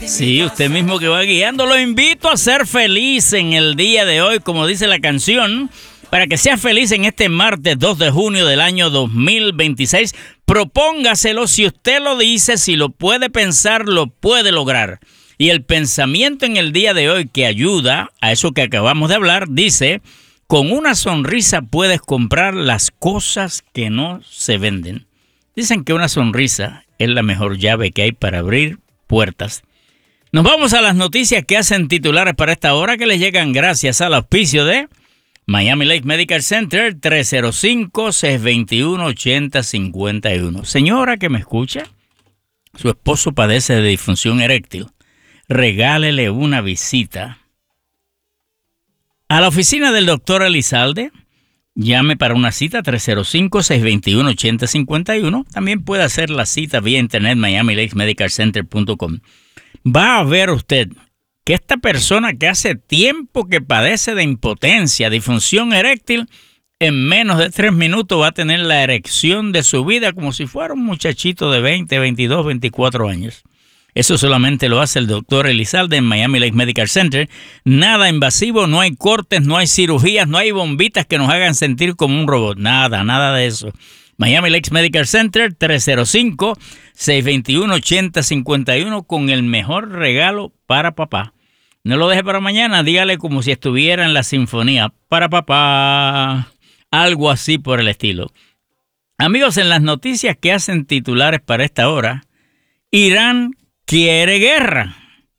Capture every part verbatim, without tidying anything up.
Sí, usted mismo que va guiando. Lo invito a ser feliz en el día de hoy, como dice la canción, para que sea feliz en este martes dos de junio del año dos mil veintiséis. Propóngaselo, si usted lo dice, si lo puede pensar, lo puede lograr. Y el pensamiento en el día de hoy que ayuda a eso que acabamos de hablar, dice: con una sonrisa puedes comprar las cosas que no se venden. Dicen que una sonrisa es la mejor llave que hay para abrir puertas. Nos vamos a las noticias que hacen titulares para esta hora, que les llegan gracias al auspicio de Miami Lakes Medical Center, tres cero cinco, seis dos uno, ocho cero cinco uno. Señora que me escucha, su esposo padece de disfunción eréctil. Regálele una visita a la oficina del doctor Elizalde. Llame para una cita tres cero cinco, seis dos uno, ocho cero cinco uno. También puede hacer la cita vía internet miami lakes medical center punto com. Va a ver usted que esta persona que hace tiempo que padece de impotencia, disfunción eréctil, en menos de tres minutos va a tener la erección de su vida como si fuera un muchachito de veinte, veintidós, veinticuatro años. Eso solamente lo hace el doctor Elizalde en Miami Lakes Medical Center. Nada invasivo, no hay cortes, no hay cirugías, no hay bombitas que nos hagan sentir como un robot. Nada, nada de eso. Miami Lakes Medical Center, tres cero cinco, seis dos uno, ocho cero cinco uno, con el mejor regalo para papá. No lo deje para mañana, dígale como si estuviera en la sinfonía. Para papá. Algo así por el estilo. Amigos, en las noticias que hacen titulares para esta hora, Irán quiere guerra.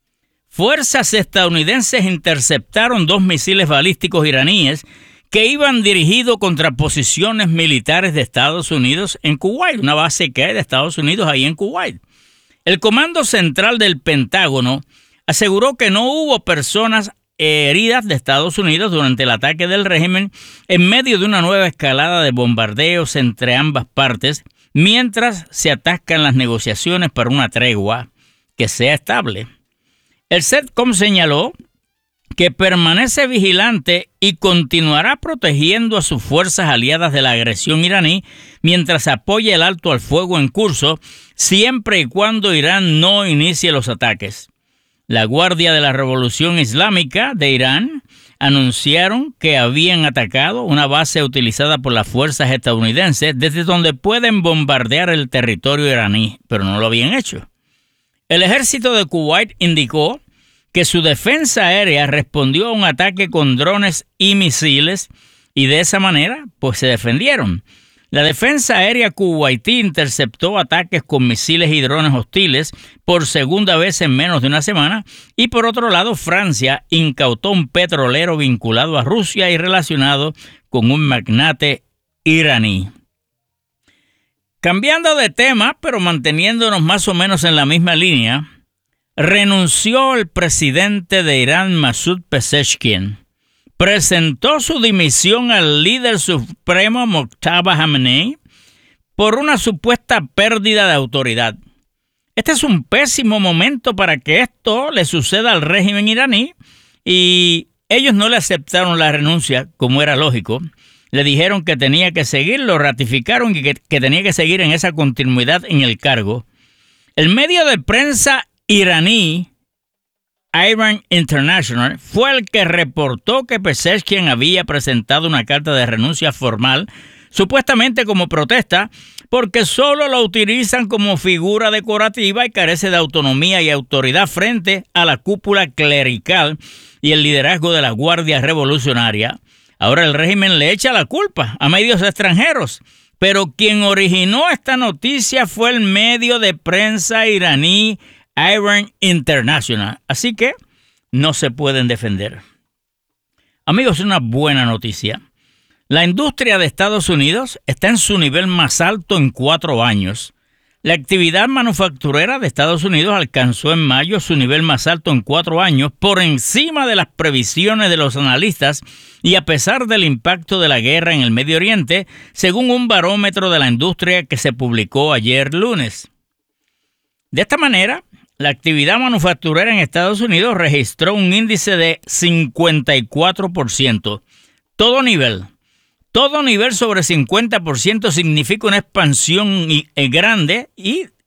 Fuerzas estadounidenses interceptaron dos misiles balísticos iraníes que iban dirigidos contra posiciones militares de Estados Unidos en Kuwait, una base que hay de Estados Unidos ahí en Kuwait. El Comando Central del Pentágono aseguró que no hubo personas heridas de Estados Unidos durante el ataque del régimen en medio de una nueva escalada de bombardeos entre ambas partes, mientras se atascan las negociaciones para una tregua que sea estable. El CENTCOM señaló que permanece vigilante y continuará protegiendo a sus fuerzas aliadas de la agresión iraní mientras apoya el alto al fuego en curso, siempre y cuando Irán no inicie los ataques. La Guardia de la Revolución Islámica de Irán anunciaron que habían atacado una base utilizada por las fuerzas estadounidenses desde donde pueden bombardear el territorio iraní, pero no lo habían hecho. El ejército de Kuwait indicó que su defensa aérea respondió a un ataque con drones y misiles y de esa manera pues se defendieron. La defensa aérea kuwaití interceptó ataques con misiles y drones hostiles por segunda vez en menos de una semana, y por otro lado Francia incautó un petrolero vinculado a Rusia y relacionado con un magnate iraní. Cambiando de tema, pero manteniéndonos más o menos en la misma línea, renunció el presidente de Irán, Masoud Pezeshkian. Presentó su dimisión al líder supremo Mojtaba Khamenei por una supuesta pérdida de autoridad. Este es un pésimo momento para que esto le suceda al régimen iraní, y ellos no le aceptaron la renuncia como era lógico. Le dijeron que tenía que seguir, lo ratificaron y que, que tenía que seguir en esa continuidad en el cargo. El medio de prensa iraní, Iran International, fue el que reportó que Pezeshkian había presentado una carta de renuncia formal, supuestamente como protesta, porque solo la utilizan como figura decorativa y carece de autonomía y autoridad frente a la cúpula clerical y el liderazgo de la Guardia Revolucionaria. Ahora el régimen le echa la culpa a medios extranjeros, pero quien originó esta noticia fue el medio de prensa iraní Iran International, así que no se pueden defender. Amigos, una buena noticia. La industria de Estados Unidos está en su nivel más alto en cuatro años. La actividad manufacturera de Estados Unidos alcanzó en mayo su nivel más alto en cuatro años, por encima de las previsiones de los analistas y a pesar del impacto de la guerra en el Medio Oriente, según un barómetro de la industria que se publicó ayer lunes. De esta manera, la actividad manufacturera en Estados Unidos registró un índice de cincuenta y cuatro por ciento. Todo nivel. Todo nivel sobre cincuenta por ciento significa una expansión grande y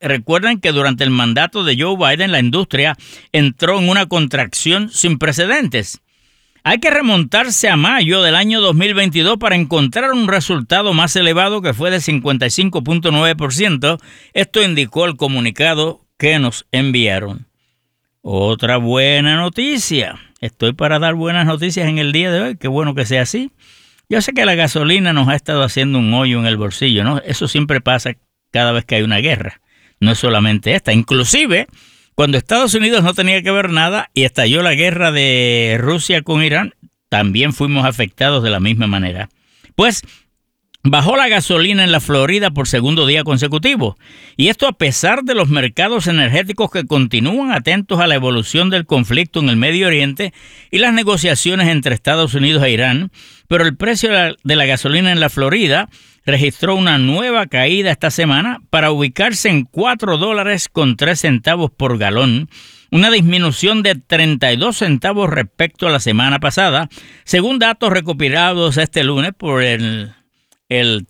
recuerden que durante el mandato de Joe Biden la industria entró en una contracción sin precedentes. Hay que remontarse a mayo del año dos mil veintidós para encontrar un resultado más elevado, que fue de cincuenta y cinco punto nueve por ciento. Esto indicó el comunicado que nos enviaron. Otra buena noticia. Estoy para dar buenas noticias en el día de hoy. Qué bueno que sea así. Yo sé que la gasolina nos ha estado haciendo un hoyo en el bolsillo, ¿no? Eso siempre pasa cada vez que hay una guerra. No es solamente esta. Inclusive, cuando Estados Unidos no tenía que ver nada y estalló la guerra de Rusia con Irán, también fuimos afectados de la misma manera. Pues bajó la gasolina en la Florida por segundo día consecutivo. Y esto a pesar de los mercados energéticos que continúan atentos a la evolución del conflicto en el Medio Oriente y las negociaciones entre Estados Unidos e Irán. Pero el precio de la gasolina en la Florida registró una nueva caída esta semana para ubicarse en cuatro dólares con tres centavos por galón, una disminución de treinta y dos centavos respecto a la semana pasada, según datos recopilados este lunes por el, el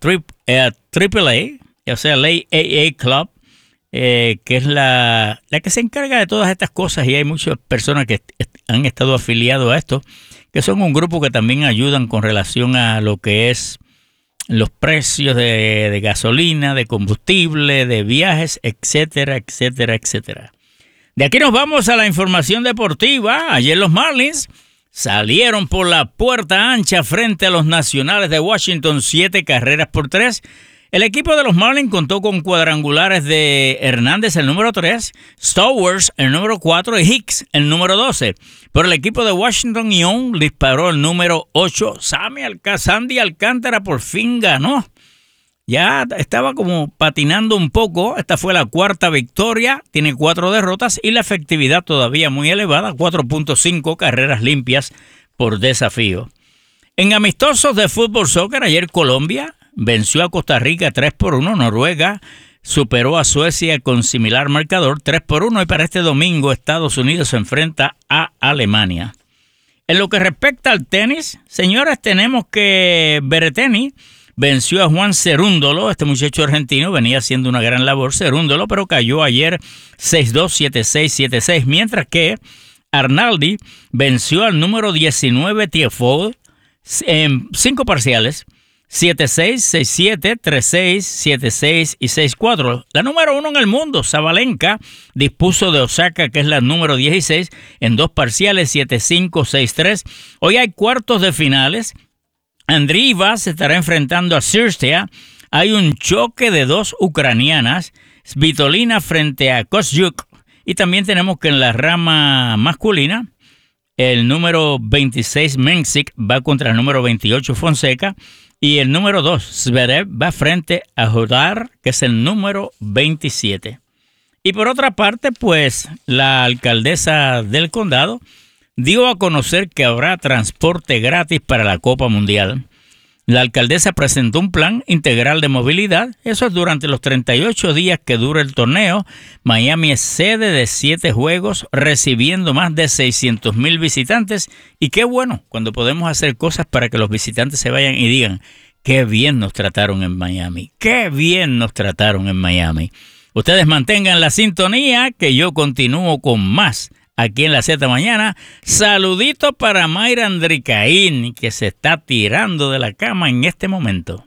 triple A, o sea, la A A Club, eh, que es la, la que se encarga de todas estas cosas, y hay muchas personas que est- han estado afiliados a esto, que son un grupo que también ayudan con relación a lo que es los precios de, de gasolina, de combustible, de viajes, etcétera, etcétera, etcétera. De aquí nos vamos a la información deportiva. Ayer los Marlins salieron por la puerta ancha frente a los Nacionales de Washington, siete carreras por tres. El equipo de los Marlins contó con cuadrangulares de Hernández, el número tres, Stowers, el número cuatro, y Hicks, el número doce. Pero el equipo de Washington Young disparó el número ocho. Sammy Alca- Sandy Alcántara por fin ganó. Ya estaba como patinando un poco. Esta fue la cuarta victoria. Tiene cuatro derrotas y la efectividad todavía muy elevada, cuatro punto cinco carreras limpias por desafío. En amistosos de fútbol soccer, ayer Colombia venció a Costa Rica tres por uno. Noruega superó a Suecia con similar marcador tres por uno. Y para este domingo Estados Unidos se enfrenta a Alemania. En lo que respecta al tenis, señores, tenemos que Berrettini venció a Juan Cerúndolo. Este muchacho argentino venía haciendo una gran labor, Cerúndolo, pero cayó ayer seis dos, siete seis, siete seis. Mientras que Arnaldi venció al número diecinueve Tiafoe en cinco parciales, siete seis, seis siete, tres seis, siete seis y seis cuatro. La número uno en el mundo, Sabalenka, dispuso de Osaka, que es la número dieciséis, en dos parciales, siete cinco, seis tres. Hoy hay cuartos de finales. Andreeva se estará enfrentando a Cirstea. Hay un choque de dos ucranianas, Svitolina frente a Kostyuk. Y también tenemos que en la rama masculina, el número veintiséis Mensik va contra el número veintiocho Fonseca. Y el número dos, Zverev, va frente a Hodar, que es el número veintisiete. Y por otra parte, pues la alcaldesa del condado dio a conocer que habrá transporte gratis para la Copa Mundial. La alcaldesa presentó un plan integral de movilidad. Eso es durante los treinta y ocho días que dura el torneo. Miami es sede de siete juegos, recibiendo más de seiscientos mil visitantes. Y qué bueno cuando podemos hacer cosas para que los visitantes se vayan y digan, qué bien nos trataron en Miami, qué bien nos trataron en Miami. Ustedes mantengan la sintonía, que yo continúo con más aquí en la Z Mañana. Saludito para Mayra Andricaín, que se está tirando de la cama en este momento.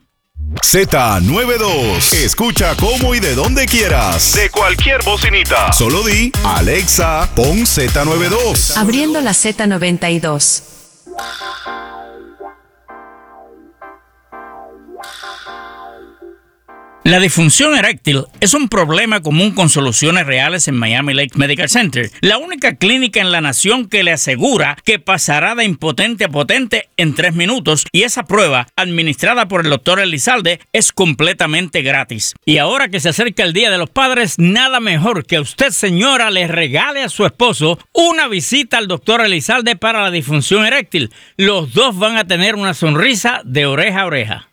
Z noventa y dos. Escucha cómo y de donde quieras. De cualquier bocinita. Solo di, Alexa, pon Z noventa y dos. Abriendo la Z noventa y dos. La disfunción eréctil es un problema común con soluciones reales en Miami Lakes Medical Center, la única clínica en la nación que le asegura que pasará de impotente a potente en tres minutos, y esa prueba, administrada por el doctor Elizalde, es completamente gratis. Y ahora que se acerca el Día de los Padres, nada mejor que usted, señora, le regale a su esposo una visita al doctor Elizalde para la disfunción eréctil. Los dos van a tener una sonrisa de oreja a oreja.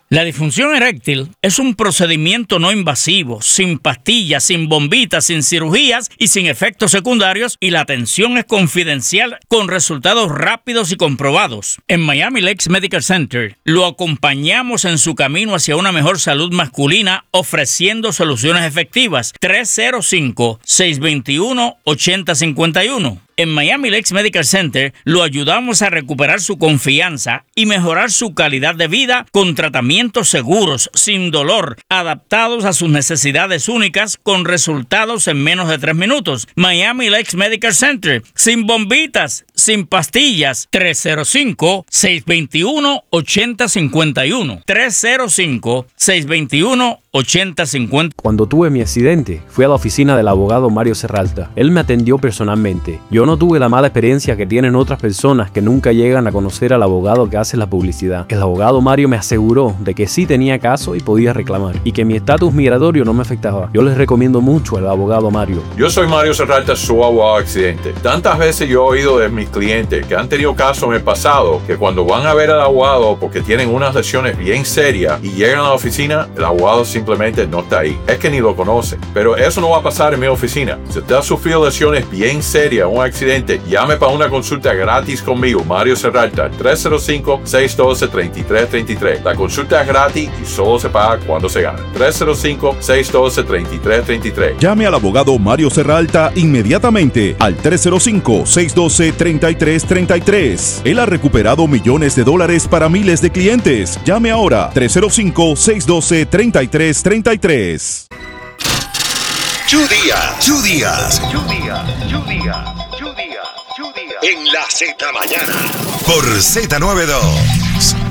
La disfunción eréctil es un procedimiento no invasivo, sin pastillas, sin bombitas, sin cirugías y sin efectos secundarios, y la atención es confidencial con resultados rápidos y comprobados. En Miami Lakes Medical Center lo acompañamos en su camino hacia una mejor salud masculina, ofreciendo soluciones efectivas. tres cero cinco, seis dos uno, ocho cero cinco uno. En Miami Lakes Medical Center lo ayudamos a recuperar su confianza y mejorar su calidad de vida con tratamientos seguros, sin dolor, adaptados a sus necesidades únicas, con resultados en menos de tres minutos. Miami Lakes Medical Center, sin bombitas, sin pastillas. tres cero cinco, seis dos uno, ocho cero cinco uno. tres cero cinco, seis dos uno, ocho cero cinco uno. Cuando tuve mi accidente, fui a la oficina del abogado Mario Serralta. Él me atendió personalmente. Yo no tuve la mala experiencia que tienen otras personas que nunca llegan a conocer al abogado que hace la publicidad. El abogado Mario me aseguró de que sí tenía caso y podía reclamar, y que mi estatus migratorio no me afectaba. Yo les recomiendo mucho al abogado Mario. Yo soy Mario Serralta, su abogado de accidente. Tantas veces yo he oído de mis clientes que han tenido casos en el pasado, que cuando van a ver al abogado porque tienen unas lesiones bien serias y llegan a la oficina, el abogado simplemente no está ahí. Es que ni lo conocen. Pero eso no va a pasar en mi oficina. Si usted ha sufrido lesiones bien serias, un accidente, llame para una consulta gratis conmigo, Mario Serralta, tres cero cinco, seis uno dos, tres tres tres tres. La consulta es gratis y solo se paga cuando se gana. tres cero cinco, seis uno dos, tres tres tres tres. Llame al abogado Mario Serralta inmediatamente al tres cero cinco, seis uno dos, tres tres tres tres. Él ha recuperado millones de dólares para miles de clientes. Llame ahora, tres cero cinco, seis uno dos, tres tres tres tres. Chu Díaz, Chu Díaz, Chu Díaz, Chu Díaz, Chu Díaz, Chu Díaz. En la Z Mañana. Por Z noventa y dos.